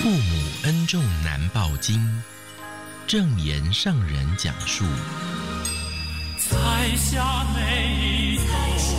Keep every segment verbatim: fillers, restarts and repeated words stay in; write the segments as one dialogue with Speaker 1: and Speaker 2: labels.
Speaker 1: 父母恩重难报经，正言上人讲述。
Speaker 2: 彩霞眉头，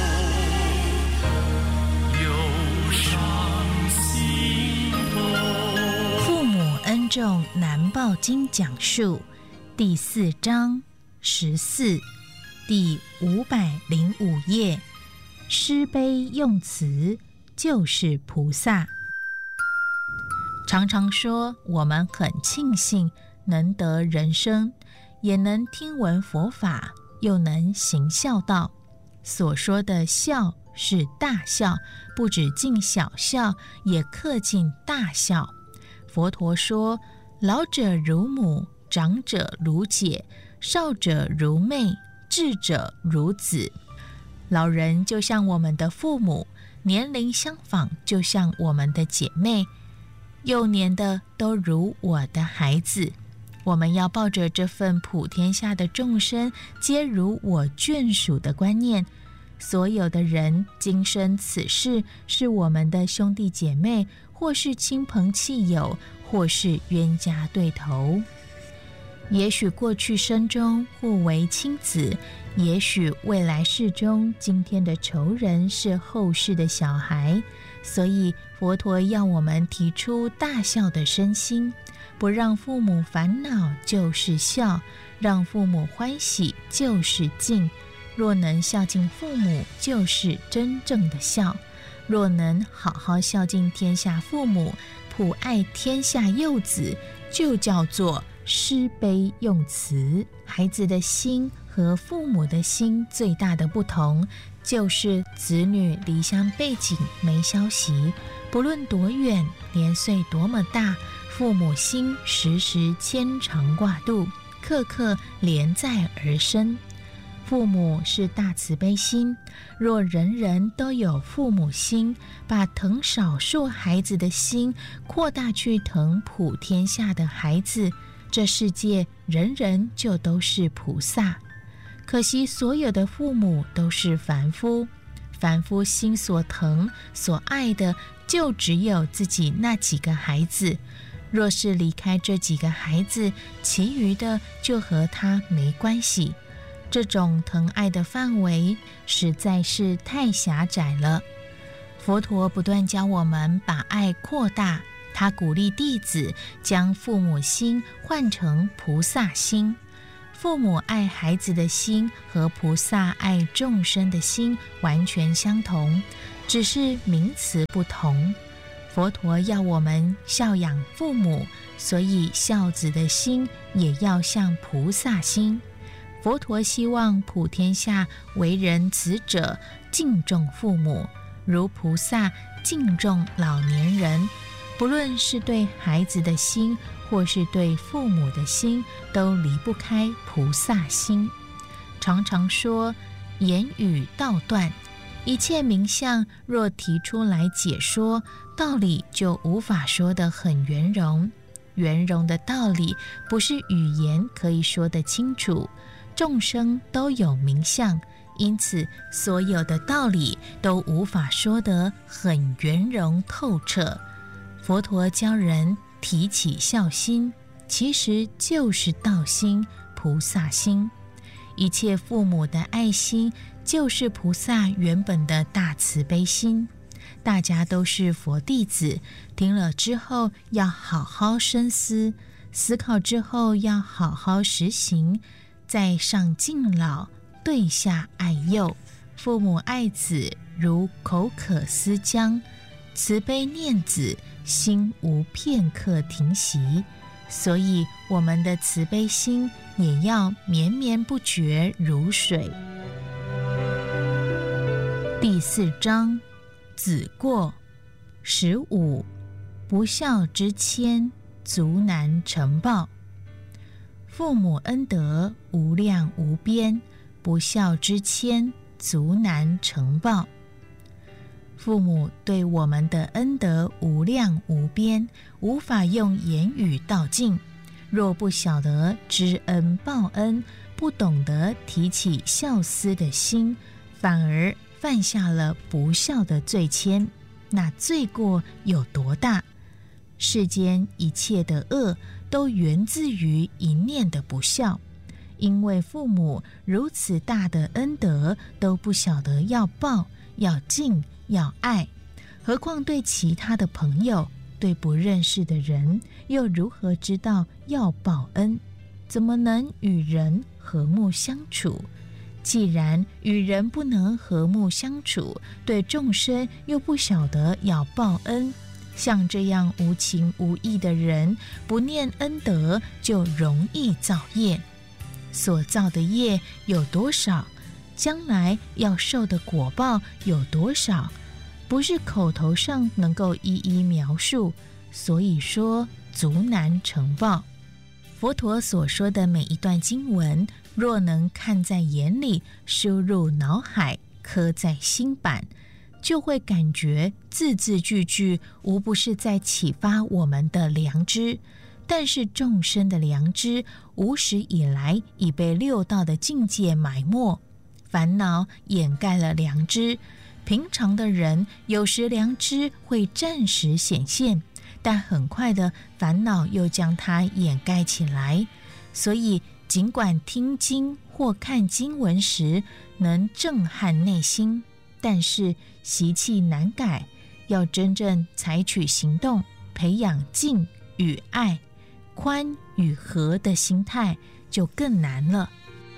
Speaker 2: 忧伤心头。
Speaker 3: 父母恩重难报经讲述第四章十四，第五百零五页。诗碑用词就是菩萨。常常说我们很庆幸能得人生，也能听闻佛法，又能行孝道。所说的孝是大孝，不只尽小孝，也恪尽大孝。佛陀说，老者如母，长者如姐，少者如妹，智者如子。老人就像我们的父母，年龄相仿，就像我们的姐妹，幼年的都如我的孩子。我们要抱着这份普天下的众生皆如我眷属的观念，所有的人今生此世是我们的兄弟姐妹，或是亲朋戚友，或是冤家对头。也许过去生中互为亲子，也许未来世中今天的仇人是后世的小孩。所以佛陀要我们提出大孝的身心，不让父母烦恼就是孝，让父母欢喜就是敬。若能孝敬父母，就是真正的孝。若能好好孝敬天下父母，普爱天下幼子，就叫做诗碑用词。孩子的心和父母的心最大的不同，就是子女离乡背井没消息，不论多远，年岁多么大，父母心时时牵肠挂肚，刻刻连在而生。父母是大慈悲心，若人人都有父母心，把疼少数孩子的心扩大去疼普天下的孩子，这世界人人就都是菩萨。可惜所有的父母都是凡夫，凡夫心所疼所爱的就只有自己那几个孩子，若是离开这几个孩子，其余的就和他没关系。这种疼爱的范围实在是太狭窄了。佛陀不断教我们把爱扩大，他鼓励弟子将父母心换成菩萨心。父母爱孩子的心和菩萨爱众生的心完全相同，只是名词不同。佛陀要我们孝养父母，所以孝子的心也要像菩萨心。佛陀希望普天下为人子者敬重父母，如菩萨敬重老年人。不论是对孩子的心，或是对父母的心，都离不开菩萨心。常常说言语道断，一切名相若提出来解说，道理就无法说得很圆融。圆融的道理不是语言可以说得清楚，众生都有名相，因此所有的道理都无法说得很圆融透彻。佛陀教人提起孝心，其实就是道心、菩萨心。一切父母的爱心，就是菩萨原本的大慈悲心。大家都是佛弟子，听了之后要好好深思，思考之后要好好实行，在上敬老，对下爱幼。父母爱子如口渴思浆，慈悲念子，心无片刻停息。所以我们的慈悲心也要绵绵不绝如水。第四章子过十五，不孝之愆，足难成报。父母恩德无量无边，不孝之愆，足难成报。父母对我们的恩德无量无边，无法用言语道尽。若不晓得知恩报恩，不懂得提起孝思的心，反而犯下了不孝的罪愆，那罪过有多大？ 世间一切的恶都源自于一念的不孝，因为父母如此大的恩德都不晓得要报、要敬、要爱，何况对其他的朋友、对不认识的人，又如何知道要报恩？怎么能与人和睦相处？既然与人不能和睦相处，对众生又不晓得要报恩，像这样无情无义的人，不念恩德，就容易造业。所造的业有多少，将来要受的果报有多少，不是口头上能够一一描述，所以说足难成报。佛陀所说的每一段经文，若能看在眼里，输入脑海，刻在心版，就会感觉字字句句无不是在启发我们的良知。但是众生的良知无始以来已被六道的境界埋没，烦恼掩盖了良知。平常的人有时良知会暂时显现，但很快的烦恼又将它掩盖起来。所以尽管听经或看经文时能震撼内心，但是习气难改，要真正采取行动，培养敬与爱、宽与和的心态，就更难了。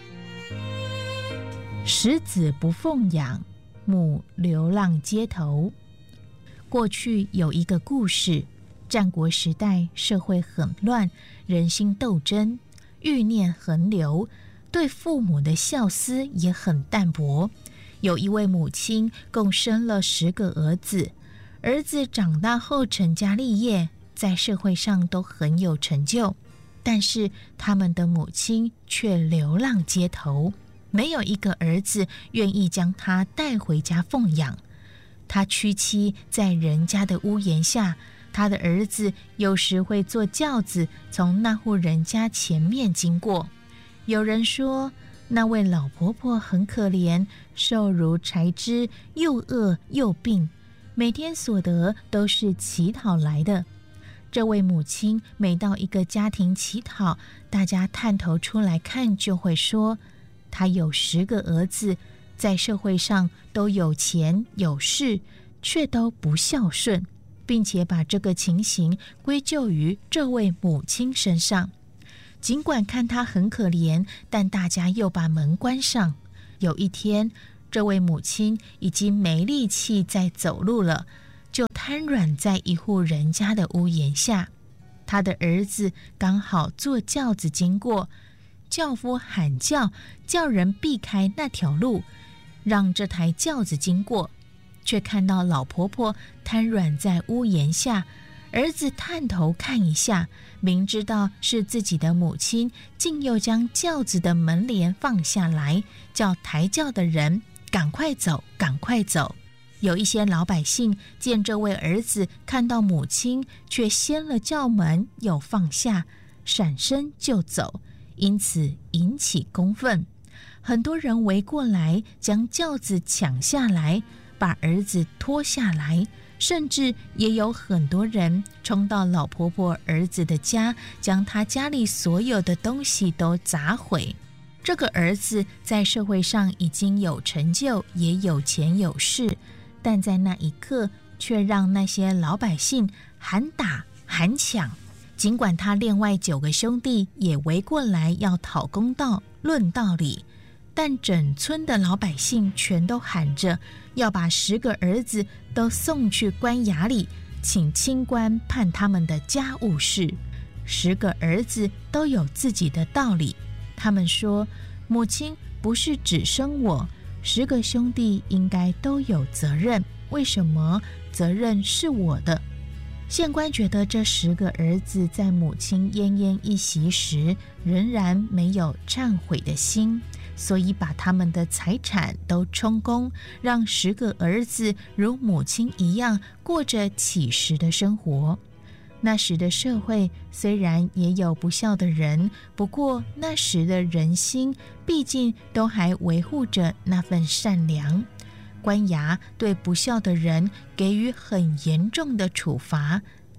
Speaker 3: 食子不奉养，母流浪街头。过去有一个故事，战国时代社会很乱，人心斗争，欲念横流，对父母的孝思也很淡薄。有一位母亲共生了十个儿子，儿子长大后成家立业，在社会上都很有成就，但是他们的母亲却流浪街头，没有一个儿子愿意将他带回家奉养。他屈膝在人家的屋檐下，他的儿子有时会坐轿子从那户人家前面经过。有人说，那位老婆婆很可怜，瘦如柴枝，又饿又病，每天所得都是乞讨来的。这位母亲每到一个家庭乞讨，大家探头出来看，就会说，她有十个儿子，在社会上都有钱有势，却都不孝顺，并且把这个情形归咎于这位母亲身上。尽管看她很可怜，但大家又把门关上。有一天，这位母亲已经没力气再走路了，就瘫软在一户人家的屋檐下。他的儿子刚好坐轿子经过，轿夫喊叫，叫人避开那条路，让这台轿子经过，却看到老婆婆瘫软在屋檐下。儿子探头看一下，明知道是自己的母亲，竟又将轿子的门帘放下来，叫抬轿的人赶快走，赶快走。有一些老百姓见这位儿子看到母亲，却掀了轿门又放下，闪身就走，因此引起公愤。很多人围过来，将轿子抢下来，把儿子拖下来，甚至也有很多人冲到老婆婆儿子的家，将他家里所有的东西都砸毁。这个儿子在社会上已经有成就，也有钱有势，但在那一刻却让那些老百姓喊打喊抢。尽管他另外九个兄弟也围过来要讨公道论道理，但整村的老百姓全都喊着要把十个儿子都送去官衙里，请清官判他们的家务事。十个儿子都有自己的道理，他们说，母亲不是只生我，十个兄弟应该都有责任，为什么责任是我的？县官觉得这十个儿子在母亲奄奄一息时仍然没有忏悔的心，所以把他们的财产都充公，让十个儿子如母亲一样过着乞食的生活。那时的社会虽然也有不孝的人，不过那时的人心毕竟都还维护着那份善良。官衙对不孝的人给予很严重的处罚，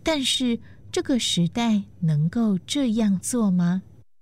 Speaker 3: 但是这个时代能够这样做吗？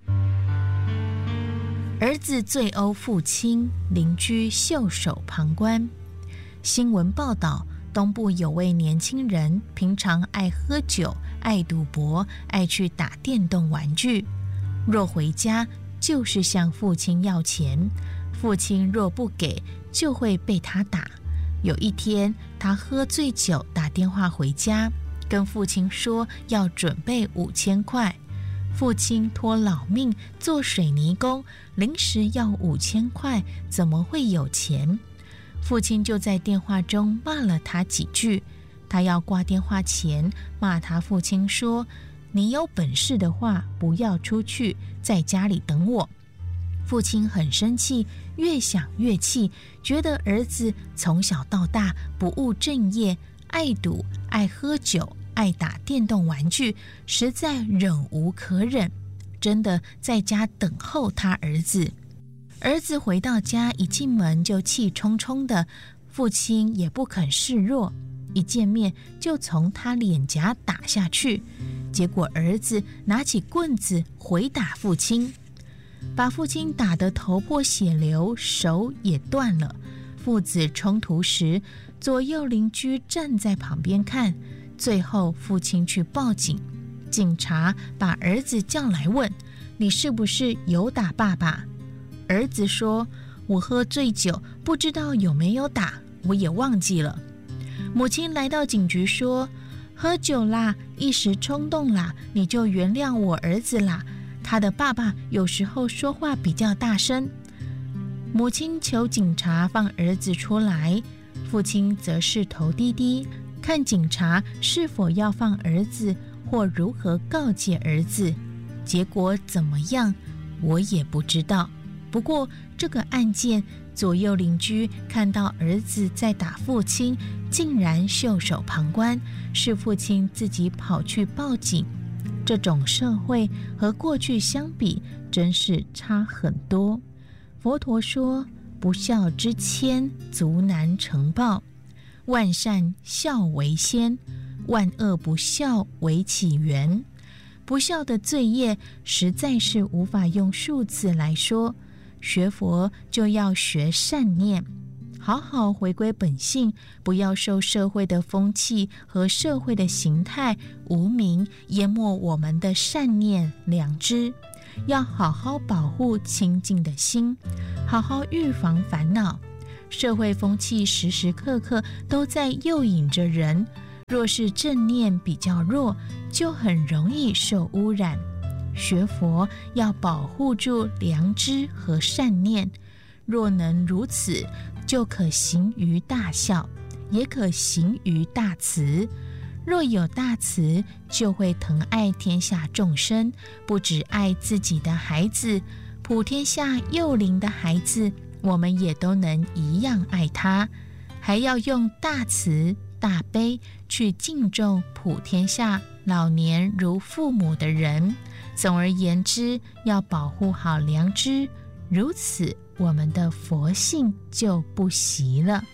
Speaker 3: 儿子醉殴父亲，邻居袖手旁观。新闻报道，东部有位年轻人，平常爱喝酒、爱赌博、爱去打电动玩具。若回家，就是向父亲要钱，父亲若不给，就会被他打。有一天，他喝醉酒打电话回家，跟父亲说要准备五千块。父亲托老命做水泥工，临时要五千块，怎么会有钱？父亲就在电话中骂了他几句。他要挂电话前，骂他父亲说：“你有本事的话，不要出去，在家里等我。”父亲很生气，越想越气，觉得儿子从小到大不务正业，爱赌、爱喝酒、爱打电动玩具，实在忍无可忍，真的在家等候他儿子。儿子回到家，一进门就气冲冲的，父亲也不肯示弱，一见面就从他脸颊打下去。结果儿子拿起棍子回打父亲，把父亲打得头破血流，手也断了。父子冲突时，左右邻居站在旁边看，最后父亲去报警。警察把儿子叫来问：“你是不是有打爸爸？”儿子说：“我喝醉酒，不知道有没有打，我也忘记了。”母亲来到警局说：“喝酒啦，一时冲动啦，你就原谅我儿子啦。他的爸爸有时候说话比较大声。”母亲求警察放儿子出来，父亲则是头低低，看警察是否要放儿子，或如何告诫儿子。结果怎么样，我也不知道。不过这个案件，左右邻居看到儿子在打父亲，竟然袖手旁观，是父亲自己跑去报警。这种社会和过去相比，真是差很多。佛陀说：“不孝之愆，足难成报。万善孝为先，万恶不孝为起源。”不孝的罪业实在是无法用数字来说。学佛就要学善念，好好回归本性，不要受社会的风气和社会的形态无明淹没我们的善念良知。要好好保护清净的心，好好预防烦恼。社会风气时时刻刻都在诱引着人，若是正念比较弱，就很容易受污染。学佛要保护住良知和善念，若能如此，就可行于大孝，也可行于大慈。若有大慈，就会疼爱天下众生，不只爱自己的孩子，普天下幼龄的孩子，我们也都能一样爱他。还要用大慈大悲去敬重普天下老年如父母的人。总而言之，要保护好良知，如此我们的佛性就不习了。